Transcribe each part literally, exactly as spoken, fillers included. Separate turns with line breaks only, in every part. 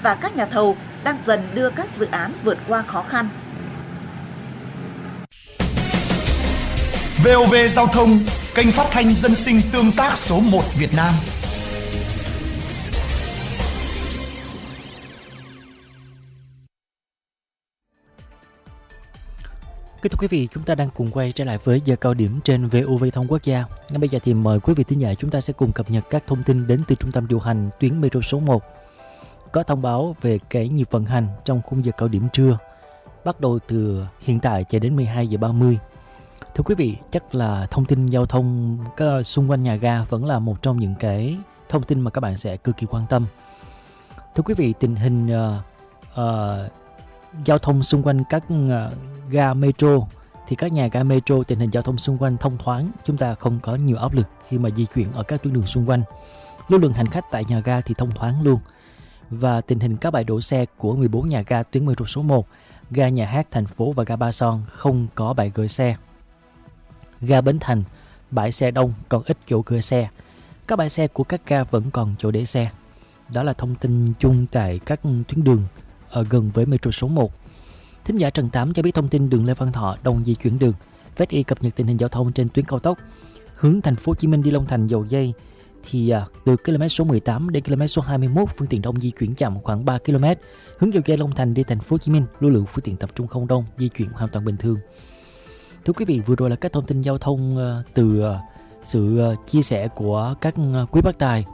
và các nhà thầu đang dần đưa các dự án vượt qua khó khăn.
vê o vê Giao thông, kênh phát thanh dân sinh tương tác số một Việt Nam.
Kính thưa quý vị, chúng ta đang cùng quay trở lại với giờ cao điểm trên vê o vê Thông Quốc gia. Ngay bây giờ thì mời quý vị thính giả chúng ta sẽ cùng cập nhật các thông tin đến từ trung tâm điều hành tuyến metro số một. Có thông báo về cái nhịp vận hành trong khung giờ cao điểm trưa, bắt đầu từ hiện tại cho đến mười hai giờ ba mươi. Thưa quý vị, chắc là thông tin giao thông xung quanh nhà ga vẫn là một trong những cái thông tin mà các bạn sẽ cực kỳ quan tâm. Thưa quý vị, tình hình uh, uh, giao thông xung quanh các uh, ga metro thì các nhà ga metro tình hình giao thông xung quanh thông thoáng, chúng ta không có nhiều áp lực khi mà di chuyển ở các tuyến đường xung quanh. Lưu lượng hành khách tại nhà ga thì thông thoáng luôn. Và tình hình các bãi đổ xe của mười bốn nhà ga tuyến metro số một, ga Nhà Hát thành phố và ga Ba Son không có bãi gửi xe. Ga Bến Thành, bãi xe đông còn ít chỗ gửi xe. Các bãi xe của các ga vẫn còn chỗ để xe. Đó là thông tin chung tại các tuyến đường ở gần với metro số một. Thính giả Trần Tám cho biết thông tin đường Lê Văn Thọ đông di chuyển đường. vê ét i cập nhật tình hình giao thông trên tuyến cao tốc hướng thành phố Hồ Chí Minh đi Long Thành Dầu Giây thì à, từ km số mười tám đến km số hai mươi mốt phương tiện đông di chuyển chậm khoảng ba ki lô mét. Hướng Dầu Giây Long Thành đi thành phố Hồ Chí Minh lưu lượng phương tiện tập trung không đông, di chuyển hoàn toàn bình thường. Thưa quý vị, vừa rồi là các thông tin giao thông uh, từ uh, sự uh, chia sẻ của các uh, quý bác tài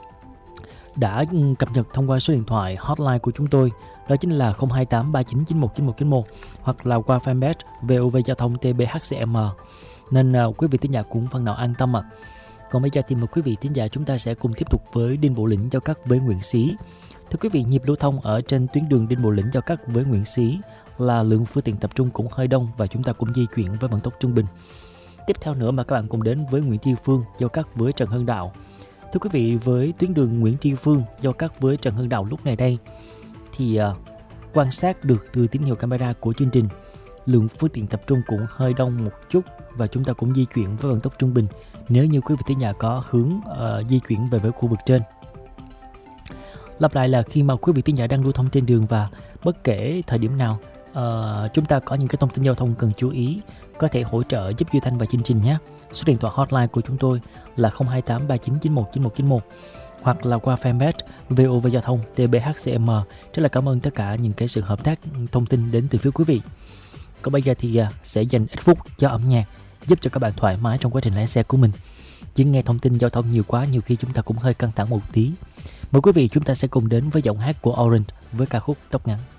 đã cập nhật thông qua số điện thoại hotline của chúng tôi, đó chính là không hai tám ba chín chín một chín một chín một hoặc là qua fanpage vê o vê Giao thông tê bê hát xê em. Nên uh, quý vị thính giả cũng phần nào an tâm ạ. À. Còn bây giờ thì mời quý vị thính giả chúng ta sẽ cùng tiếp tục với Đinh Bộ Lĩnh Giao Cắt với Nguyễn Xí. Thưa quý vị, nhịp lưu thông ở trên tuyến đường Đinh Bộ Lĩnh Giao Cắt với Nguyễn Xí là lượng phương tiện tập trung cũng hơi đông và chúng ta cũng di chuyển với vận tốc trung bình. Tiếp theo nữa mà các bạn cùng đến với Nguyễn Tri Phương giao cắt với Trần Hưng Đạo. Thưa quý vị, với tuyến đường Nguyễn Tri Phương giao cắt với Trần Hưng Đạo lúc này đây thì uh, quan sát được từ tín hiệu camera của chương trình, lượng phương tiện tập trung cũng hơi đông một chút và chúng ta cũng di chuyển với vận tốc trung bình nếu như quý vị thính giả có hướng uh, di chuyển về với khu vực trên. Lặp lại là khi mà quý vị thính giả đang lưu thông trên đường và bất kể thời điểm nào uh, chúng ta có những cái thông tin giao thông cần chú ý, có thể hỗ trợ giúp Duy Thanh và chương trình nhé. Số điện thoại hotline của chúng tôi là không hai tám ba chín chín một chín một chín một hoặc là qua fanpage vê o vê Giao thông tê bê hát xê em. Rất là cảm ơn tất cả những cái sự hợp tác thông tin đến từ phía quý vị. Còn bây giờ thì uh, sẽ dành ít phút cho âm nhạc giúp cho các bạn thoải mái trong quá trình lái xe của mình. Chứ nghe thông tin giao thông nhiều quá, nhiều khi chúng ta cũng hơi căng thẳng một tí. Mời quý vị chúng ta sẽ cùng đến với giọng hát của Orange với ca khúc Tóc Ngắn.